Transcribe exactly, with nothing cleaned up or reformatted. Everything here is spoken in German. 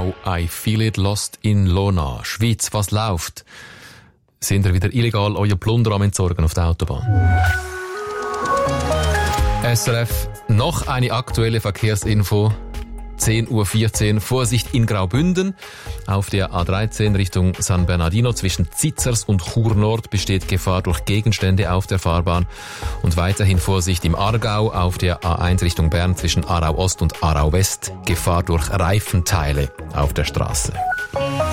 Aargau, I feel it lost in Lona. Schweiz, was läuft? Sind ihr wieder illegal euer Plunder am Entsorgen auf der Autobahn? S R F, noch eine aktuelle Verkehrsinfo. zehn Uhr vierzehn, Vorsicht in Graubünden. Auf der A dreizehn Richtung San Bernardino zwischen Zizers und Chur Nord besteht Gefahr durch Gegenstände auf der Fahrbahn. Und weiterhin Vorsicht im Aargau auf der A eins Richtung Bern zwischen Aarau Ost und Aarau West. Gefahr durch Reifenteile auf der Straße.